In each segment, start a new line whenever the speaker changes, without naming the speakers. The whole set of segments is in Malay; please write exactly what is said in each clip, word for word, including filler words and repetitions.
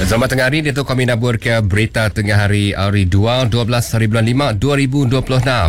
Selamat tengah hari, Datuk kami nabur ke berita tengah hari hari dua, dua belas hari bulan lima, dua ribu dua puluh enam.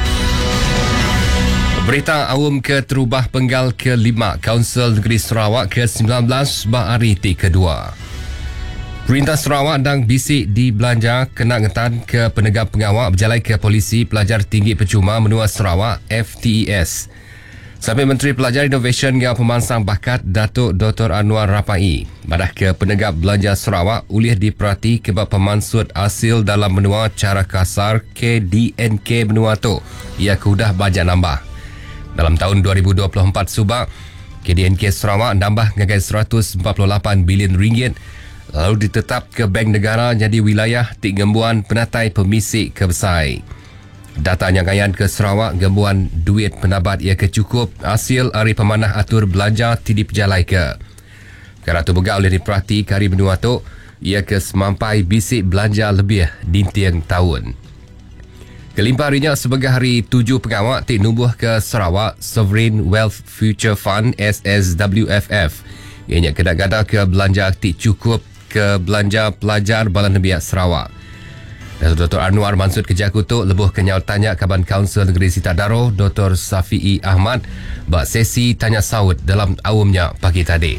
Berita awam ke terubah penggal ke lima Kaunsil Negeri Sarawak ke sembilan belas bahari ti kedua. Perintah Sarawak dan bisik di belanja kena ngetan ke penegak pengawal berjalai ke Polisi Pelajar Tinggi Percuma Menua Sarawak F T E S. Sampai Menteri Pelajar Innovation dan Pemansang Bakat Datuk Doktor Anwar Rapai madah ke penegak belanja Sarawak ulih diperhati kebab pemansut hasil dalam menua cara kasar K D N K menua tu ia kudah baja nambah. Dalam tahun dua ribu dua puluh empat subak K D N K Sarawak nambah ngagai seratus empat puluh lapan bilion ringgit lalu ditetap ke Bank Negara jadi wilayah tik gembuan penatai pemisik kebesai. Data nyangaian ke Sarawak gembuan duit penabat ia kecukup hasil hari pemanah atur belanja tidak berjalai ke. Kerana tu begak oleh diperhati kari benua tu ia ke semampai bisik belanja lebih dintiang tahun. Kelimpah harinya sebagai hari tujuh pengawak tik nubuh ke Sarawak Sovereign Wealth Future Fund S S W F F. Ianya kedai-kedai ke belanja tik cukup ke belanja pelajar Balan Nebiak Sarawak. Datuk Doktor Anwar Mansud Kejakutuk lebuh kenyal tanya Kaban Kaunsil Negeri Sitadaro Doktor Safi'i Ahmad bak sesi tanya saut dalam awamnya pagi tadi.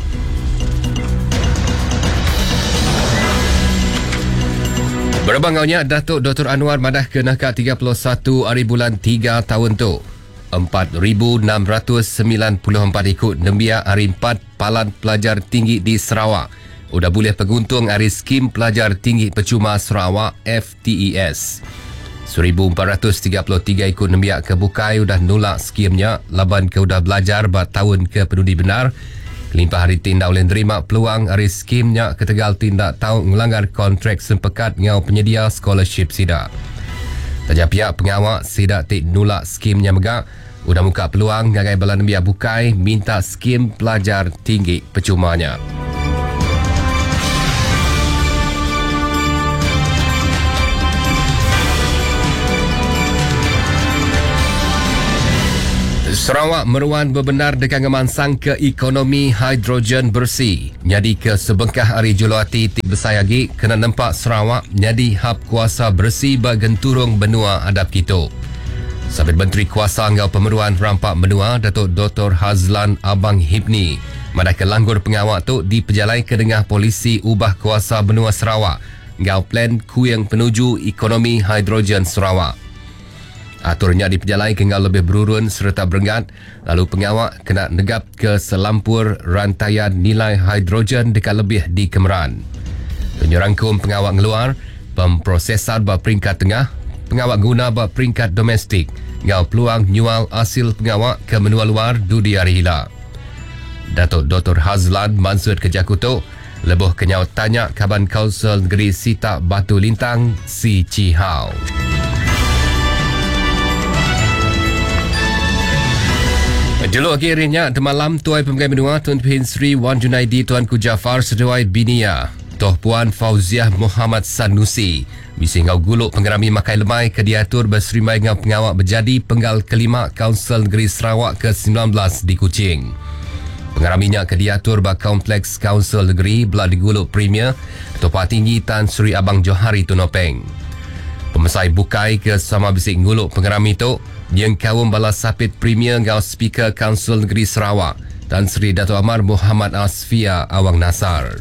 Berbangaunya Datuk Doktor Anwar madah ke nakak tiga puluh satu hari bulan tiga tahun tu. empat ribu enam ratus sembilan puluh empat ikut nembiak hari empat palan pelajar tinggi di Sarawak. Udah boleh penguntung hari skim pelajar tinggi percuma Sarawak F T E S. seribu empat ratus tiga puluh tiga ikut nembiak ke bukai udah nolak skimnya laban ke udah belajar bat tahun ke penudi benar. Kelimpah hari tindak oleh nerima peluang hari skimnya ke tegal tindak tahu melanggar kontrak sempekat ngau penyedia scholarship sidak. Tajak pihak pengawak sidak tik nolak skimnya megak udah muka peluang ngagai balan nembiak bukai minta skim pelajar tinggi percumanya. Sarawak meruan berbenar dengan ngemansang ke ekonomi hidrogen bersih. Jadi ke sebengkah hari Julawati tik bersayagi kena nampak Sarawak jadi hub kuasa bersih bagenturung benua adab kita. Sabit Menteri Kuasa Ngau Pemeruan Rampak Benua Datuk Doktor Hazlan Abang Hibni madah ke langgur pengawak tu diperjalai ke dengah polisi ubah kuasa benua Sarawak ngau plan kuyang penuju ekonomi hidrogen Sarawak. Aturnya diperjalai ke ngau lebih berurun serta berenggat lalu pengawak kena negap ke selampur rantaian nilai hidrogen dekat lebih di Kemeran. Penyerangkum pengawak ngeluar pemprosesar bak peringkat tengah pengawak guna bak peringkat domestik ngau peluang nyual hasil pengawak ke menua luar dudi hari hila. Datuk Doktor Hazlan Mansud Kejakutuk lebuh kenyau tanya Kaban Kaunsil Negeri Sita Batu Lintang Si Cihau. Dulu akhirnya demalam Tuai Pemegah Benua Tuan Pin Sri Wan Junaidi Tuanku Jafar Seduai Binia Toh Puan Fauziah Muhammad Sanusi bisi ngau guluk pengerami makai lemai ke diatur berserimai ngau pengawak berjadi penggal kelima Kaunsil Negeri Sarawak ke sembilan belas di Kuching. Pengeraminya ke diatur bak Kompleks Kaunsil Negeri belah di guluk Premier Ketua Tinggi Tan Sri Abang Johari Tunopeng. Pemesai bukai ke sama bisik nguluk pengerami tu yang kawum balas sapit Premier ngau Speaker Kaunsil Negeri Sarawak Tan Sri Dato' Amar Muhammad Asfia Awang Nasar.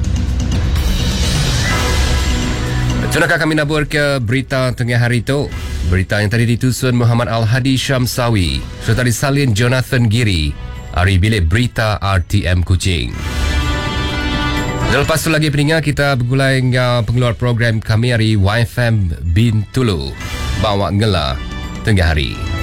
Tunakah kami nabur ke berita tengah hari itu. Berita yang tadi ditusun Muhammad Al-Hadi Syamsawi serta disalin Jonathan Giri. Hari bilik berita R T M Kuching. Lepas tu lagi peningat kita bergulai dengan pengeluar program kami hari Y F M Bintulu. Bawa ngela tengah hari.